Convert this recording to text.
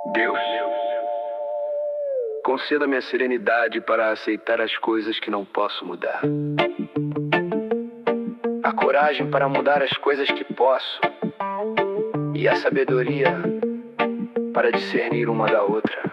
Deus, conceda-me a serenidade para aceitar as coisas que não posso mudar. A coragem para mudar as coisas que posso. E a sabedoria para discernir uma da outra.